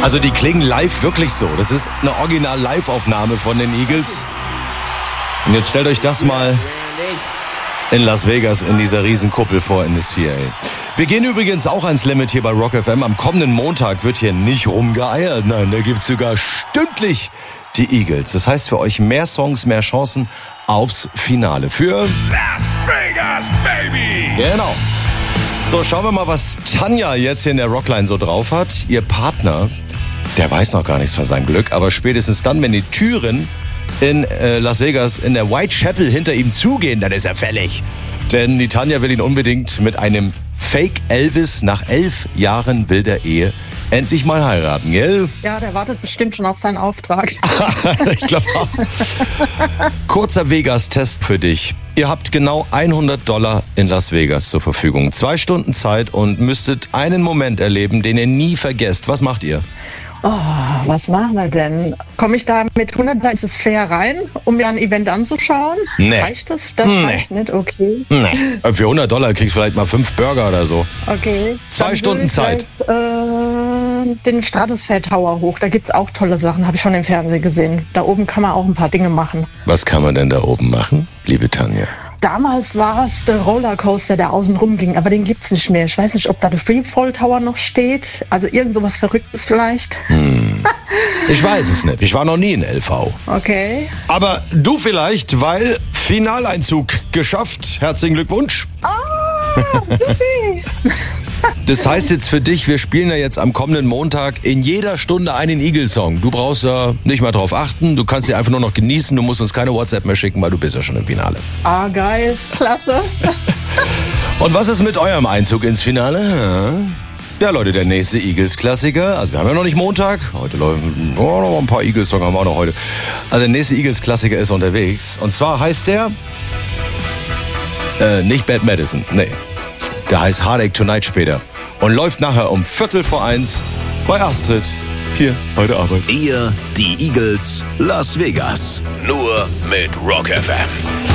Also die klingen live wirklich so. Das ist eine Original-Live-Aufnahme von den Eagles. Und jetzt stellt euch das mal in Las Vegas in dieser Riesenkuppel vor in das 4A. Wir gehen übrigens auch ans Limit hier bei Rock FM. Am kommenden Montag wird hier nicht rumgeeiert. Nein, da gibt's sogar stündlich die Eagles. Das heißt für euch mehr Songs, mehr Chancen aufs Finale. Für Las Vegas, baby! Genau. So, schauen wir mal, was Tanja jetzt hier in der Rockline so drauf hat. Ihr Partner, der weiß noch gar nichts von seinem Glück, aber spätestens dann, wenn die Türen in Las Vegas in der Whitechapel hinter ihm zugehen, dann ist er fällig. Denn die Tanja will ihn unbedingt mit einem Fake Elvis nach 11 Jahren wilder Ehe endlich mal heiraten, gell? Ja, der wartet bestimmt schon auf seinen Auftrag. Ich glaube auch. Kurzer Vegas-Test für dich. Ihr habt genau $100 in Las Vegas zur Verfügung. 2 Stunden Zeit und müsstet einen Moment erleben, den ihr nie vergesst. Was macht ihr? Oh, was machen wir denn? Komme ich da mit 100 ins Fair rein, um mir ein Event anzuschauen? Nee. Reicht das? Das reicht nicht, okay. Nee. Für $100 kriegst du vielleicht mal 5 Burger oder so. Okay. 2 Stunden Zeit. Den Stratosphere Tower hoch, da gibt's auch tolle Sachen, habe ich schon im Fernsehen gesehen. Da oben kann man auch ein paar Dinge machen. Was kann man denn da oben machen, liebe Tanja? Damals war es der Rollercoaster, der außen rum ging, aber den gibt's nicht mehr. Ich weiß nicht, ob da der Freefall Tower noch steht. Also irgend sowas Verrücktes vielleicht. Ich weiß es nicht. Ich war noch nie in LV. Okay. Aber du vielleicht, weil Finaleinzug geschafft. Herzlichen Glückwunsch. Supi. Das heißt jetzt für dich, wir spielen ja jetzt am kommenden Montag in jeder Stunde einen Eagle-Song. Du brauchst da nicht mal drauf achten. Du kannst dir einfach nur noch genießen. Du musst uns keine WhatsApp mehr schicken, weil du bist ja schon im Finale. Ah, geil. Klasse. Und was ist mit eurem Einzug ins Finale? Ja, Leute, der nächste Eagles-Klassiker. Also wir haben ja noch nicht Montag. Heute laufen noch ein paar Eagles-Songs haben wir auch noch heute. Also der nächste Eagles-Klassiker ist unterwegs. Und zwar heißt der nicht Bad Medicine, nee. Der heißt Heartache Tonight später. Und läuft nachher um 1:15 bei Astrid hier bei der Arbeit. Ihr, die Eagles, Las Vegas. Nur mit Rock FM.